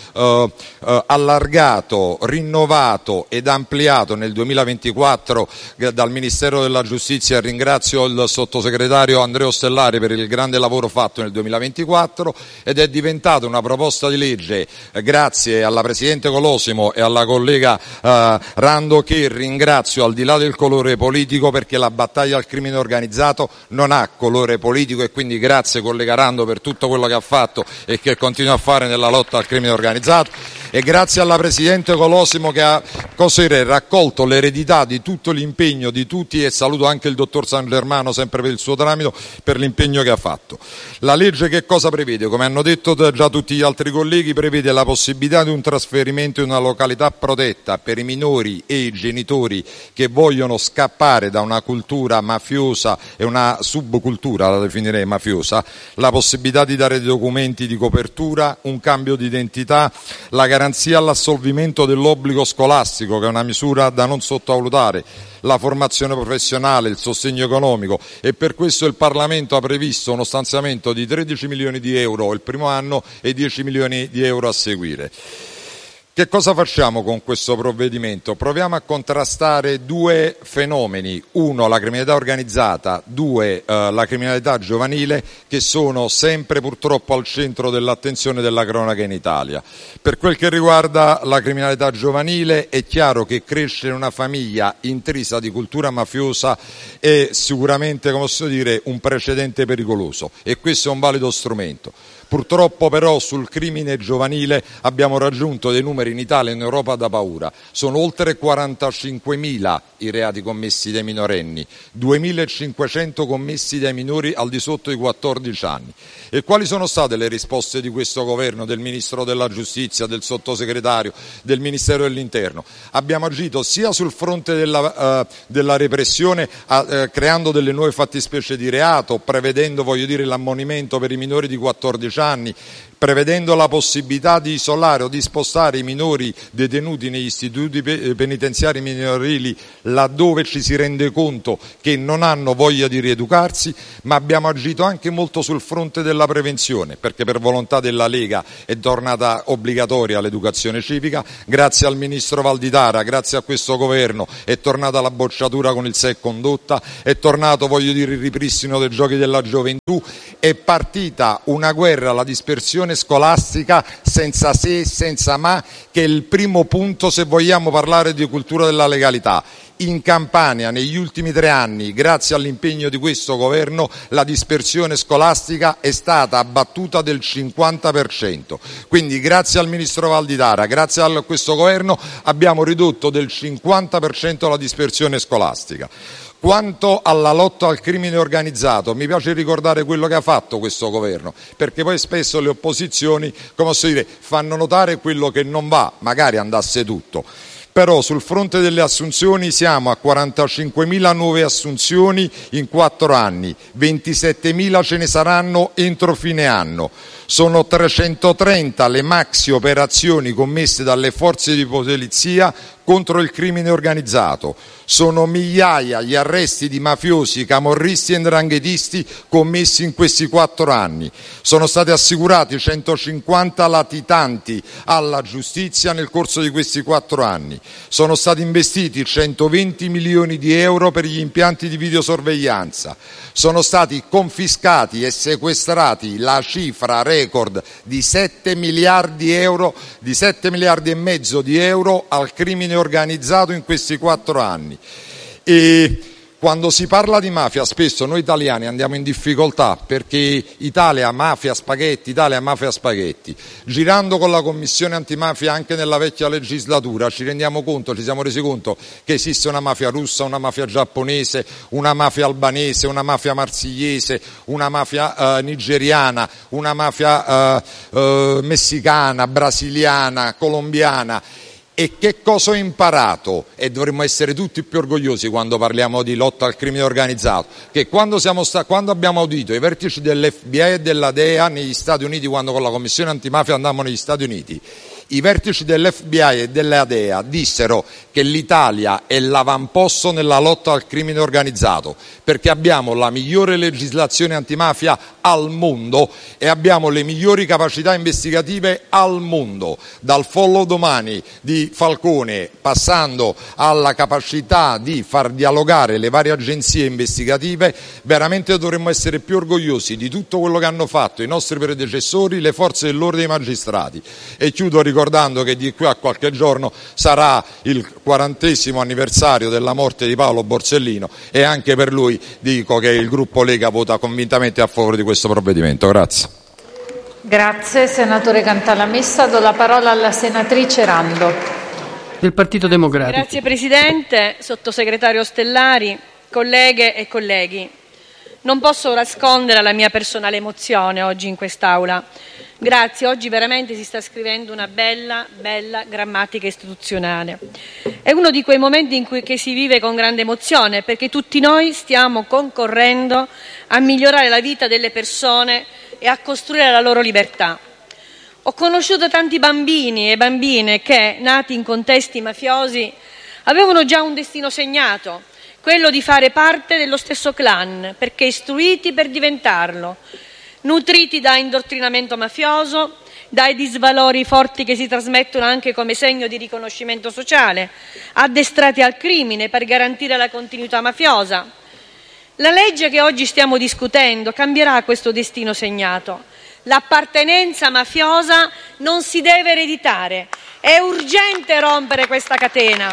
eh, allargato, rinnovato ed ampliato nel duemilaventiquattro dal Ministero della Giustizia. Ringrazio il sottosegretario Andrea Ostellari per il grande lavoro fatto nel duemilaventiquattro, ed è diventata una proposta di legge eh, grazie alla Presidente Colosimo e alla collega eh, Rando, che ringrazio al di là del colore politico, perché la battaglia al crimine organizzato non ha colore politico, e quindi grazie collega Rando per tutto quello che ha fatto e che continua a fare nella lotta al crimine organizzato, e grazie alla Presidente Colosimo che ha cos'era, raccolto l'eredità di tutto l'impegno di tutti, e saluto anche il dottor San Germano sempre per il suo tramite per l'impegno che ha fatto. La legge che cosa prevede? Come hanno detto già tutti gli altri colleghi, prevede la possibilità di un trasferimento in una località protetta per i minori e i genitori che vogliono scappare da una cultura mafiosa e una subcultura, la definirei mafiosa, la possibilità di dare dei documenti di copertura, un cambio di identità, la garanzia all'assolvimento dell'obbligo scolastico, che è una misura da non sottovalutare, la formazione professionale, il sostegno economico, e per questo il Parlamento ha previsto uno stanziamento di tredici milioni di euro il primo anno e dieci milioni di euro a seguire. Che cosa facciamo con questo provvedimento? Proviamo a contrastare due fenomeni, uno la criminalità organizzata, due eh, la criminalità giovanile, che sono sempre purtroppo al centro dell'attenzione della cronaca in Italia. Per quel che riguarda la criminalità giovanile, è chiaro che crescere in una famiglia intrisa di cultura mafiosa è sicuramente, come posso dire, un precedente pericoloso, e questo è un valido strumento. Purtroppo però sul crimine giovanile abbiamo raggiunto dei numeri numeri in Italia e in Europa da paura. Sono oltre quarantacinquemila i reati commessi dai minorenni, duemilacinquecento commessi dai minori al di sotto di quattordici anni. E quali sono state le risposte di questo governo, del Ministro della Giustizia, del Sottosegretario, del Ministero dell'Interno? Abbiamo agito sia sul fronte della, uh, della repressione, uh, uh, creando delle nuove fattispecie di reato, prevedendo, voglio dire, l'ammonimento per i minori di quattordici anni, prevedendo la possibilità di isolare o di spostare i minori detenuti negli istituti penitenziari minorili laddove ci si rende conto che non hanno voglia di rieducarsi, ma abbiamo agito anche molto sul fronte della prevenzione, perché per volontà della Lega è tornata obbligatoria l'educazione civica, grazie al Ministro Valditara, grazie a questo governo è tornata la bocciatura con il S E C condotta, è tornato, voglio dire, il ripristino dei giochi della gioventù, è partita una guerra alla dispersione scolastica senza se e senza ma, che è il primo punto se vogliamo parlare di cultura della legalità. In Campania negli ultimi tre anni, grazie all'impegno di questo governo, la dispersione scolastica è stata abbattuta del cinquanta per cento. Quindi grazie al Ministro Valditara, grazie a questo governo abbiamo ridotto del cinquanta per cento la dispersione scolastica. Quanto alla lotta al crimine organizzato, mi piace ricordare quello che ha fatto questo governo, perché poi spesso le opposizioni, come posso dire, fanno notare quello che non va, magari andasse tutto. Però sul fronte delle assunzioni siamo a quarantacinquemila nuove assunzioni in quattro anni, ventisettemila ce ne saranno entro fine anno. Sono trecentotrenta le maxi operazioni commesse dalle forze di polizia contro il crimine organizzato. Sono migliaia gli arresti di mafiosi, camorristi e 'ndranghetisti commessi in questi quattro anni. Sono stati assicurati centocinquanta latitanti alla giustizia nel corso di questi quattro anni. Sono stati investiti centoventi milioni di euro per gli impianti di videosorveglianza. Sono stati confiscati e sequestrati la cifra record di sette miliardi euro, di sette miliardi e mezzo di euro al crimine organizzato in questi quattro anni. E quando si parla di mafia spesso noi italiani andiamo in difficoltà, perché Italia mafia spaghetti, Italia mafia spaghetti. Girando con la Commissione antimafia anche nella vecchia legislatura ci rendiamo conto, ci siamo resi conto che esiste una mafia russa, una mafia giapponese, una mafia albanese, una mafia marsigliese, una mafia eh, nigeriana, una mafia eh, eh, messicana, brasiliana, colombiana. E che cosa ho imparato? E dovremmo essere tutti più orgogliosi quando parliamo di lotta al crimine organizzato, che quando, siamo sta- quando abbiamo audito i vertici dell'F B I e della D E A negli Stati Uniti, quando con la Commissione antimafia andammo negli Stati Uniti, i vertici dell'F B I e della D E A dissero che l'Italia è l'avamposto nella lotta al crimine organizzato, perché abbiamo la migliore legislazione antimafia al mondo e abbiamo le migliori capacità investigative al mondo, dal follow domani di Falcone passando alla capacità di far dialogare le varie agenzie investigative. Veramente dovremmo essere più orgogliosi di tutto quello che hanno fatto i nostri predecessori, le forze dell'ordine e i magistrati. E chiudo ricordando che di qui a qualche giorno sarà il quarantesimo anniversario della morte di Paolo Borsellino e anche per lui dico che il gruppo Lega vota convintamente a favore di questo provvedimento. Grazie. Grazie senatore Cantalamessa. Do la parola alla senatrice Rando. Del Partito Democratico. Grazie Presidente, Sottosegretario Ostellari, colleghe e colleghi. Non posso nascondere la mia personale emozione oggi in quest'Aula. Grazie, oggi veramente si sta scrivendo una bella, bella grammatica istituzionale. È uno di quei momenti in cui che si vive con grande emozione, perché tutti noi stiamo concorrendo a migliorare la vita delle persone e a costruire la loro libertà. Ho conosciuto tanti bambini e bambine che, nati in contesti mafiosi, avevano già un destino segnato, quello di fare parte dello stesso clan, perché istruiti per diventarlo, nutriti da indottrinamento mafioso, dai disvalori forti che si trasmettono anche come segno di riconoscimento sociale, addestrati al crimine per garantire la continuità mafiosa. La legge che oggi stiamo discutendo cambierà questo destino segnato. L'appartenenza mafiosa non si deve ereditare. È urgente rompere questa catena.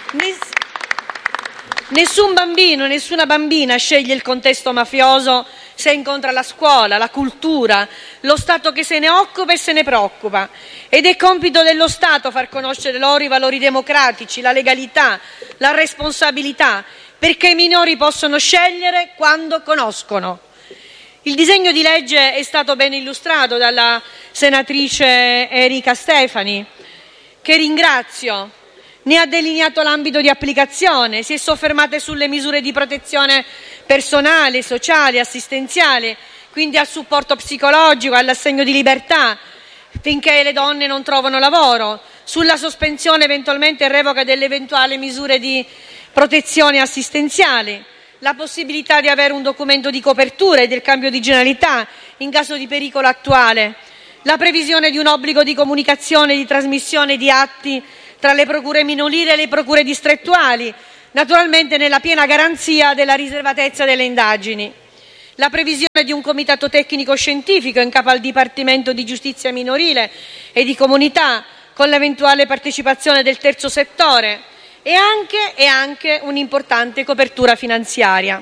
Nessun bambino, nessuna bambina sceglie il contesto mafioso se incontra la scuola, la cultura, lo Stato che se ne occupa e se ne preoccupa. Ed è compito dello Stato far conoscere loro i valori democratici, la legalità, la responsabilità, perché i minori possono scegliere quando conoscono. Il disegno di legge è stato ben illustrato dalla senatrice Erika Stefani, che ringrazio. Ne ha delineato l'ambito di applicazione, si è soffermata sulle misure di protezione personale, sociale, assistenziale, quindi al supporto psicologico, all'assegno di libertà, finché le donne non trovano lavoro, sulla sospensione eventualmente e revoca delle eventuali misure di protezione assistenziale, la possibilità di avere un documento di copertura e del cambio di generalità in caso di pericolo attuale, la previsione di un obbligo di comunicazione e di trasmissione di atti tra le procure minorili e le procure distrettuali, naturalmente nella piena garanzia della riservatezza delle indagini. La previsione di un comitato tecnico-scientifico in capo al Dipartimento di Giustizia minorile e di comunità, con l'eventuale partecipazione del terzo settore e anche, e anche un'importante copertura finanziaria.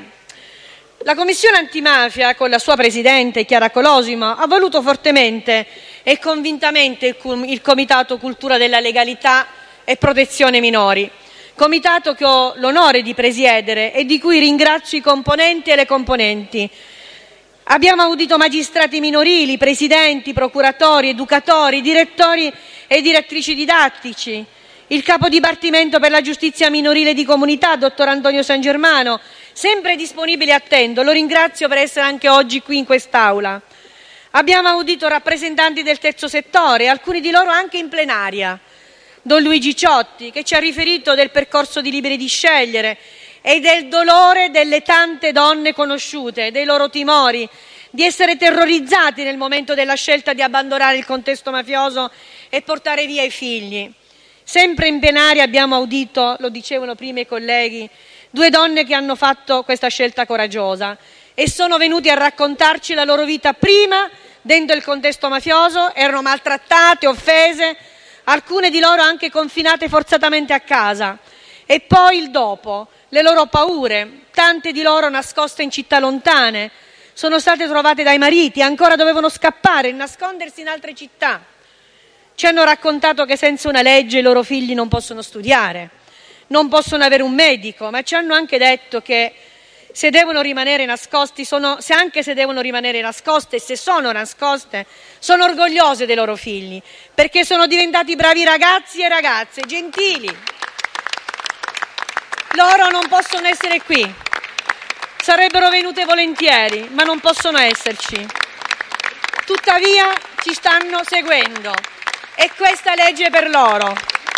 La Commissione antimafia, con la sua Presidente Chiara Colosimo, ha voluto fortemente e convintamente il Comitato Cultura della Legalità e Protezione Minori, comitato che ho l'onore di presiedere e di cui ringrazio i componenti e le componenti. Abbiamo audito magistrati minorili, presidenti, procuratori, educatori, direttori e direttrici didattici, il capo dipartimento per la giustizia minorile di comunità, dottor Antonio San Germano, sempre disponibile e attento. Lo ringrazio per essere anche oggi qui in quest'Aula. Abbiamo audito rappresentanti del terzo settore, alcuni di loro anche in plenaria. Don Luigi Ciotti, che ci ha riferito del percorso di Liberi di Scegliere e del dolore delle tante donne conosciute, dei loro timori, di essere terrorizzati nel momento della scelta di abbandonare il contesto mafioso e portare via i figli. Sempre in plenaria abbiamo audito, lo dicevano prima i colleghi, due donne che hanno fatto questa scelta coraggiosa e sono venuti a raccontarci la loro vita prima dentro il contesto mafioso, erano maltrattate, offese, alcune di loro anche confinate forzatamente a casa, e poi il dopo, le loro paure, tante di loro nascoste in città lontane, sono state trovate dai mariti, ancora dovevano scappare e nascondersi in altre città. Ci hanno raccontato che senza una legge i loro figli non possono studiare, non possono avere un medico, ma ci hanno anche detto che se devono rimanere nascosti, sono, se anche se devono rimanere nascoste e se sono nascoste, sono orgogliose dei loro figli, perché sono diventati bravi ragazzi e ragazze, gentili. Loro non possono essere qui, sarebbero venute volentieri, ma non possono esserci. Tuttavia ci stanno seguendo e questa legge è per loro.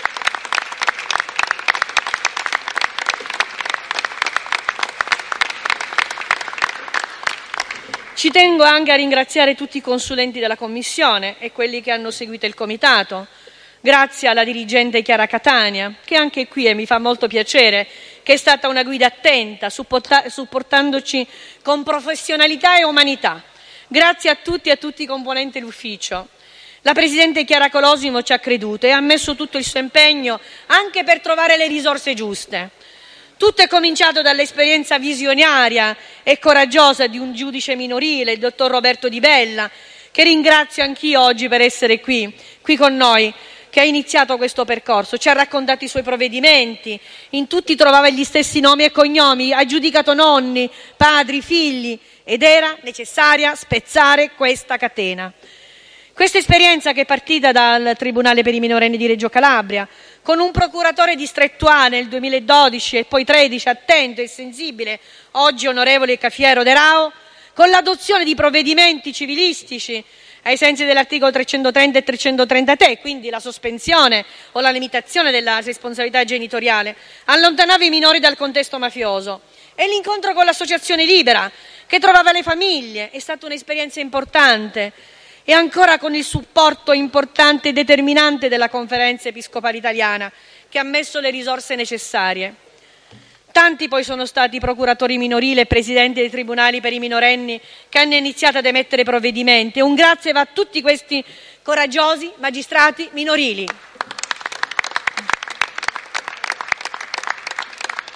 Ci tengo anche a ringraziare tutti i consulenti della Commissione e quelli che hanno seguito il Comitato. Grazie alla dirigente Chiara Catania, che anche qui, e mi fa molto piacere, che è stata una guida attenta, supportandoci con professionalità e umanità. Grazie a tutti e a tutti i componenti dell'ufficio. La Presidente Chiara Colosimo ci ha creduto e ha messo tutto il suo impegno anche per trovare le risorse giuste. Tutto è cominciato dall'esperienza visionaria e coraggiosa di un giudice minorile, il dottor Roberto Di Bella, che ringrazio anch'io oggi per essere qui, qui con noi, che ha iniziato questo percorso. Ci ha raccontato i suoi provvedimenti, in tutti trovava gli stessi nomi e cognomi, ha giudicato nonni, padri, figli, ed era necessaria spezzare questa catena. Questa esperienza, che è partita dal Tribunale per i minorenni di Reggio Calabria, con un procuratore distrettuale nel duemiladodici e poi tredici attento e sensibile, oggi onorevole Cafiero De Rao, con l'adozione di provvedimenti civilistici ai sensi dell'articolo trecentotrenta e trecentotrentatré, quindi la sospensione o la limitazione della responsabilità genitoriale, allontanava i minori dal contesto mafioso. E l'incontro con l'Associazione Libera, che trovava le famiglie, è stata un'esperienza importante. E ancora con il supporto importante e determinante della Conferenza Episcopale Italiana, che ha messo le risorse necessarie. Tanti poi sono stati i procuratori minorili e presidenti dei tribunali per i minorenni che hanno iniziato ad emettere provvedimenti. Un grazie va a tutti questi coraggiosi magistrati minorili.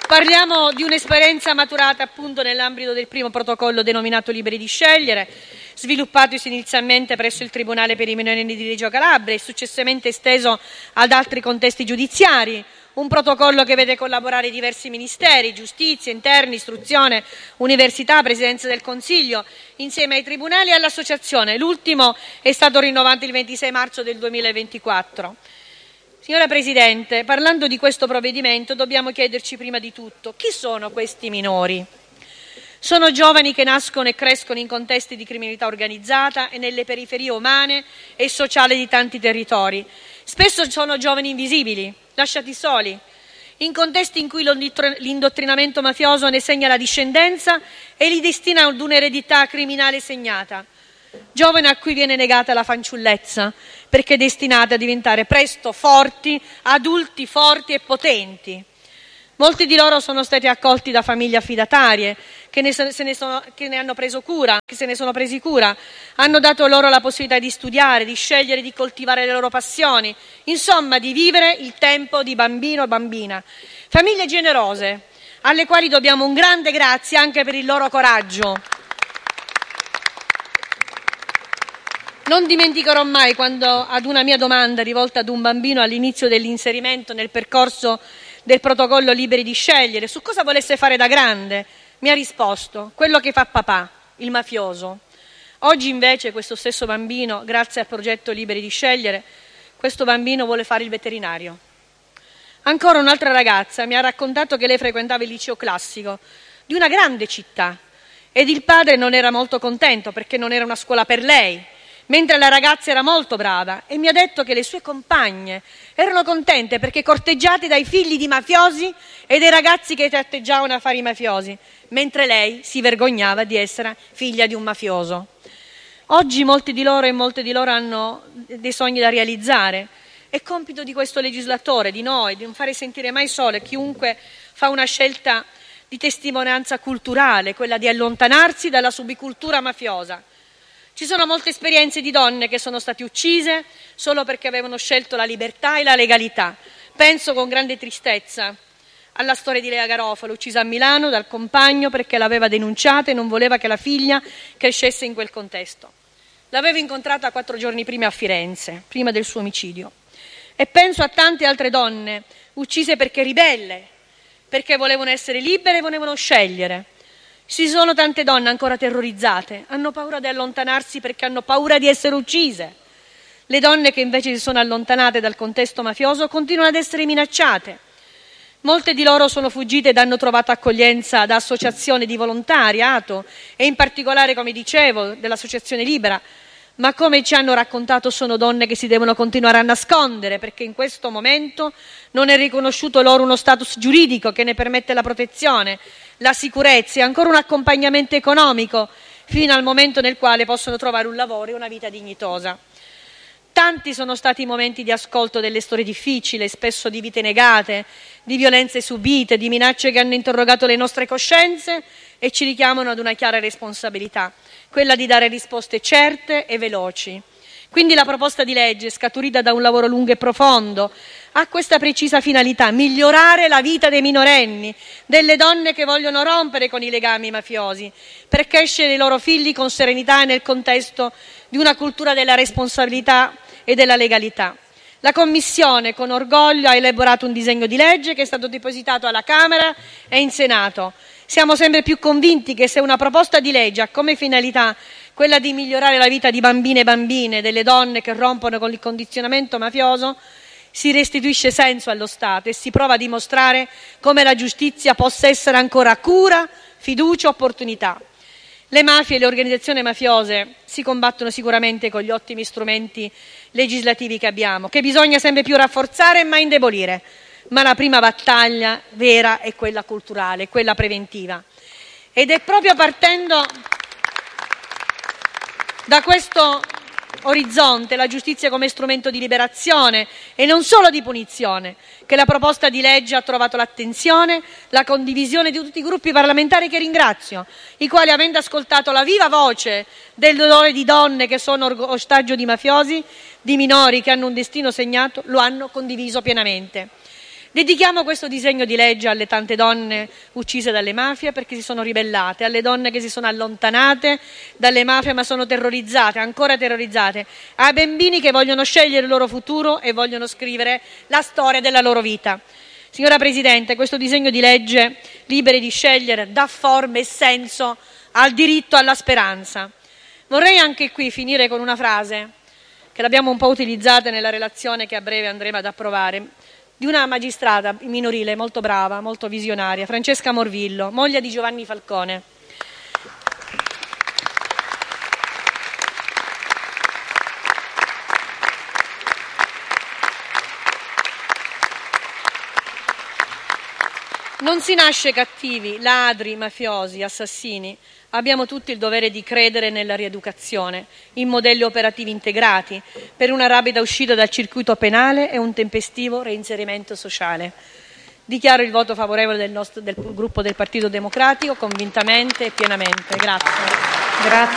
Parliamo di un'esperienza maturata appunto nell'ambito del primo protocollo denominato Liberi di scegliere, sviluppatosi inizialmente presso il Tribunale per i minorenni di Reggio Calabria e successivamente esteso ad altri contesti giudiziari. Un protocollo che vede collaborare diversi ministeri, giustizia, interni, istruzione, università, presidenza del Consiglio, insieme ai tribunali e all'associazione. L'ultimo è stato rinnovato il ventisei marzo del duemilaventiquattro. Signora Presidente, parlando di questo provvedimento dobbiamo chiederci prima di tutto chi sono questi minori. Sono giovani che nascono e crescono in contesti di criminalità organizzata e nelle periferie umane e sociali di tanti territori. Spesso sono giovani invisibili, lasciati soli, in contesti in cui l'indottrinamento mafioso ne segna la discendenza e li destina ad un'eredità criminale segnata. Giovani a cui viene negata la fanciullezza perché destinati a diventare presto forti, adulti forti e potenti. Molti di loro sono stati accolti da famiglie affidatarie che ne, se ne, sono, che ne hanno preso cura, che se ne sono presi cura, hanno dato loro la possibilità di studiare, di scegliere, di coltivare le loro passioni, insomma di vivere il tempo di bambino e bambina. Famiglie generose, alle quali dobbiamo un grande grazie anche per il loro coraggio. Non dimenticherò mai quando ad una mia domanda rivolta ad un bambino all'inizio dell'inserimento nel percorso del protocollo Liberi di scegliere su cosa volesse fare da grande, mi ha risposto: quello che fa papà, il mafioso. Oggi invece questo stesso bambino, grazie al progetto Liberi di scegliere, questo bambino vuole fare il veterinario. Ancora un'altra ragazza mi ha raccontato che lei frequentava il liceo classico di una grande città ed il padre non era molto contento perché non era una scuola per lei, mentre la ragazza era molto brava, e mi ha detto che le sue compagne erano contente perché corteggiate dai figli di mafiosi e dai ragazzi che tratteggiavano a fare i mafiosi, mentre lei si vergognava di essere figlia di un mafioso. Oggi molti di loro e molte di loro hanno dei sogni da realizzare. È compito di questo legislatore, di noi, di non fare sentire mai sole chiunque fa una scelta di testimonianza culturale, quella di allontanarsi dalla subicultura mafiosa. Ci sono molte esperienze di donne che sono state uccise solo perché avevano scelto la libertà e la legalità. Penso con grande tristezza alla storia di Lea Garofalo, uccisa a Milano dal compagno perché l'aveva denunciata e non voleva che la figlia crescesse in quel contesto. L'avevo incontrata quattro giorni prima a Firenze, prima del suo omicidio. E penso a tante altre donne uccise perché ribelle, perché volevano essere libere e volevano scegliere. Ci sono tante donne ancora terrorizzate, hanno paura di allontanarsi perché hanno paura di essere uccise. Le donne che invece si sono allontanate dal contesto mafioso continuano ad essere minacciate. Molte di loro sono fuggite ed hanno trovato accoglienza da associazioni di volontariato e in particolare, come dicevo, dell'Associazione Libera, ma come ci hanno raccontato sono donne che si devono continuare a nascondere perché in questo momento non è riconosciuto loro uno status giuridico che ne permette la protezione, la sicurezza e ancora un accompagnamento economico fino al momento nel quale possono trovare un lavoro e una vita dignitosa. Tanti sono stati i momenti di ascolto delle storie difficili, spesso di vite negate, di violenze subite, di minacce che hanno interrogato le nostre coscienze e ci richiamano ad una chiara responsabilità, quella di dare risposte certe e veloci. Quindi la proposta di legge, scaturita da un lavoro lungo e profondo, ha questa precisa finalità: migliorare la vita dei minorenni, delle donne che vogliono rompere con i legami mafiosi, per crescere i loro figli con serenità e nel contesto di una cultura della responsabilità e della legalità. La Commissione con orgoglio ha elaborato un disegno di legge che è stato depositato alla Camera e in Senato. Siamo sempre più convinti che se una proposta di legge ha come finalità quella di migliorare la vita di bambine e bambine, delle donne che rompono con il condizionamento mafioso, si restituisce senso allo Stato e si prova a dimostrare come la giustizia possa essere ancora cura, fiducia, opportunità. Le mafie e le organizzazioni mafiose si combattono sicuramente con gli ottimi strumenti legislativi che abbiamo, che bisogna sempre più rafforzare e mai indebolire, ma la prima battaglia vera è quella culturale, quella preventiva. Ed è proprio partendo da questo orizzonte, la giustizia come strumento di liberazione e non solo di punizione, che la proposta di legge ha trovato l'attenzione, la condivisione di tutti i gruppi parlamentari che ringrazio, i quali, avendo ascoltato la viva voce del dolore di donne che sono ostaggio di mafiosi, di minori che hanno un destino segnato, lo hanno condiviso pienamente. Dedichiamo questo disegno di legge alle tante donne uccise dalle mafie perché si sono ribellate, alle donne che si sono allontanate dalle mafie ma sono terrorizzate, ancora terrorizzate, ai bambini che vogliono scegliere il loro futuro e vogliono scrivere la storia della loro vita. Signora Presidente, questo disegno di legge Liberi di scegliere dà forma e senso al diritto alla speranza. Vorrei anche qui finire con una frase che l'abbiamo un po' utilizzata nella relazione che a breve andremo ad approvare, di una magistrata minorile molto brava, molto visionaria, Francesca Morvillo, moglie di Giovanni Falcone. Non si nasce cattivi, ladri, mafiosi, assassini. Abbiamo tutti il dovere di credere nella rieducazione, in modelli operativi integrati, per una rapida uscita dal circuito penale e un tempestivo reinserimento sociale. Dichiaro il voto favorevole del, nostro, del gruppo del Partito Democratico convintamente e pienamente. Grazie. Grazie.